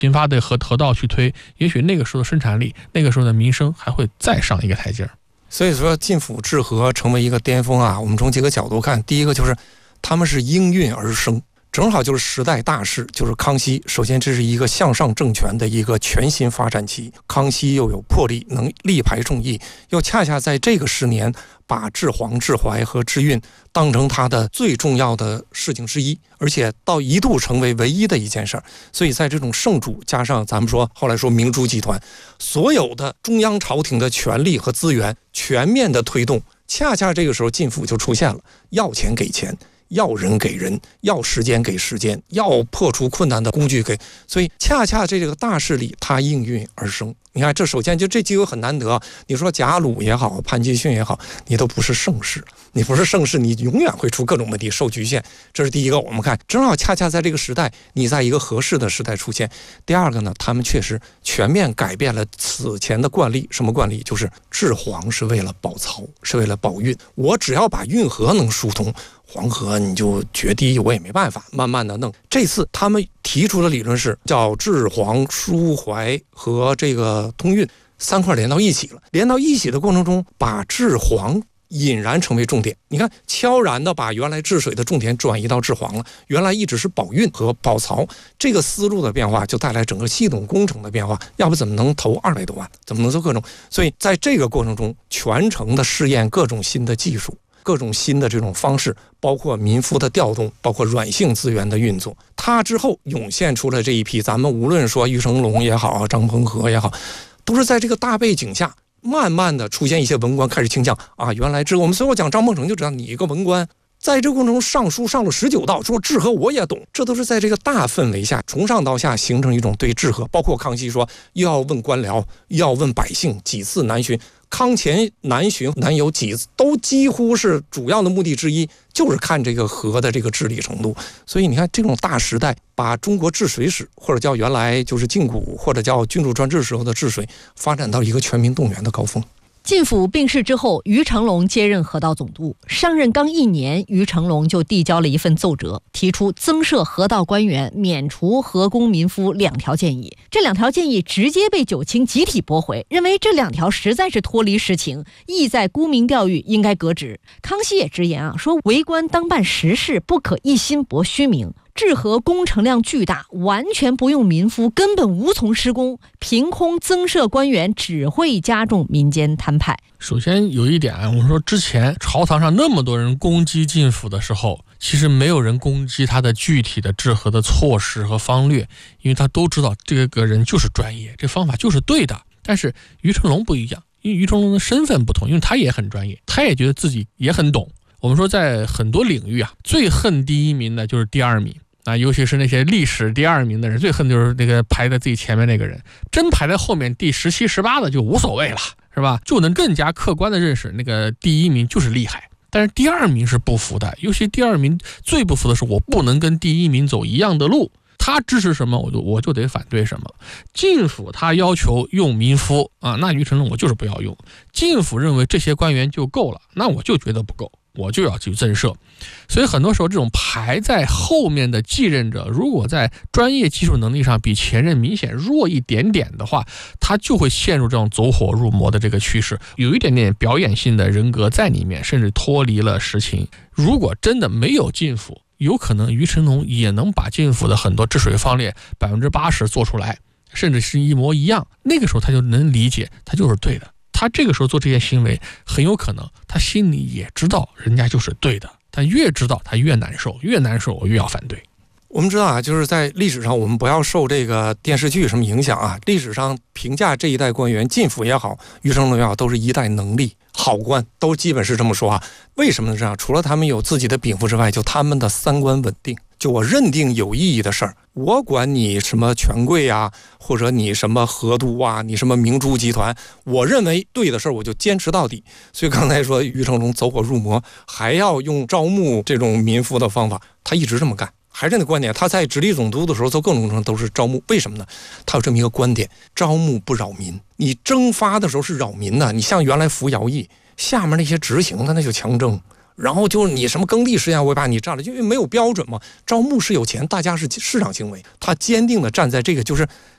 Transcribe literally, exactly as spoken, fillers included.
频发的河河道去推，也许那个时候的生产力，那个时候的民生还会再上一个台阶。 所以说晋府治河成为一个巅峰啊，我们从几个角度看，第一个就是他们是应运而生，正好就是时代大势，就是康熙。首先这是一个向上政权的一个全新发展期，康熙又有魄力，能力排众议，又恰恰在这个十年把治皇、治淮和治运当成他的最重要的事情之一，而且到一度成为唯一的一件事儿。所以在这种圣主加上咱们说后来说明珠集团，所有的中央朝廷的权力和资源全面的推动，恰恰这个时候晋府就出现了，要钱给钱，要人给人，要时间给时间，要破除困难的工具给，所以恰恰这个大势力它应运而生。你看，这首先就这机会很难得。你说贾鲁也好，潘基训也好，你都不是盛世，你不是盛世，你永远会出各种问题，受局限。这是第一个。我们看，正好恰恰在这个时代，你在一个合适的时代出现。第二个呢，他们确实全面改变了此前的惯例。什么惯例？就是治皇是为了保曹，是为了保运。我只要把运河能疏通，黄河你就决堤，我也没办法，慢慢的弄。这次他们提出的理论是叫治黄、疏淮和这个通运三块连到一起了。连到一起的过程中，把治黄引然成为重点。你看，悄然的把原来治水的重点转移到治黄了。原来一直是保运和保曹，这个思路的变化就带来整个系统工程的变化。要不怎么能投二百多万？怎么能做各种？所以在这个过程中，全程的试验各种新的技术。各种新的这种方式，包括民夫的调动，包括软性资源的运作，它之后涌现出了这一批，咱们无论说于成龙也好，张彭和也好，都是在这个大背景下，慢慢的出现一些文官开始倾向啊，原来这个我们所有讲张梦成就知道，你一个文官，在这个过程中上书上了十九道，说治河我也懂，这都是在这个大氛围下，从上到下形成一种对治河，包括康熙说又要问官僚，又要问百姓，几次南巡。康乾南巡南游几次，都几乎是主要的目的之一，就是看这个河的这个治理程度。所以你看，这种大时代把中国治水史，或者叫原来就是晋古，或者叫君主专制时候的治水，发展到一个全民动员的高峰。 晋府病逝之后，于成龙接任河道总督。上任刚一年，于成龙就递交了一份奏折，提出增设河道官员、免除河工民夫两条建议。这两条建议直接被九卿集体驳回，认为这两条实在是脱离实情，意在沽名钓誉，应该革职。康熙也直言啊，说为官当办实事，不可一心博虚名。治河工程量巨大，完全不用民夫，根本无从施工，凭空增设官员只会加重民间摊派。 首先有一点，我们说之前朝堂上那么多人攻击晋府的时候，其实没有人攻击他的具体的治河的措施和方略，因为他都知道这个人就是专业，这方法就是对的。但是于成龙不一样，因为于成龙的身份不同，因为他也很专业，他也觉得自己也很懂。我们说在很多领域啊，最恨第一名的就是第二名啊，尤其是那些历史第二名的人，最恨就是那个排在自己前面那个人。真排在后面第十七、十八的就无所谓了，是吧？就能更加客观的认识那个第一名就是厉害。但是第二名是不服的，尤其第二名最不服的是我不能跟第一名走一样的路。他支持什么，我就我就得反对什么。晋府他要求用民夫啊，那于成龙我就是不要用。晋府认为这些官员就够了，那我就觉得不够，我就要去增设。所以很多时候这种排在后面的继任者，如果在专业技术能力上比前任明显弱一点点的话，他就会陷入这种走火入魔的这个趋势，有一点点表演性的人格在里面，甚至脱离了实情。如果真的没有晋府，有可能于成龙也能把晋府的很多治水方略百分之八十做出来，甚至是一模一样。那个时候他就能理解，他就是对的。他这个时候做这些行为，很有可能他心里也知道人家就是对的，但越知道他越难受，越难受我越要反对。 我们知道啊，就是在历史上，我们不要受这个电视剧什么影响啊。历史上评价这一代官员，晋府也好，于成龙也好，都是一代能力好官，都基本是这么说啊。为什么呢？这样，除了他们有自己的禀赋之外，就他们的三观稳定。就我认定有意义的事儿，我管你什么权贵啊，或者你什么河都啊，你什么明珠集团，我认为对的事儿，我就坚持到底。所以刚才说于成龙走火入魔，还要用招募这种民夫的方法，他一直这么干。还是那观点，他在直隶总督的时候做各种工程都是招募，为什么呢？他有这么一个观点，招募不扰民。你征发的时候是扰民的，你像原来服徭役，下面那些执行的那就强征，然后就是你什么耕地实验我把你占了，因为没有标准嘛。招募是有钱，大家是市场行为，他坚定的站在这个就是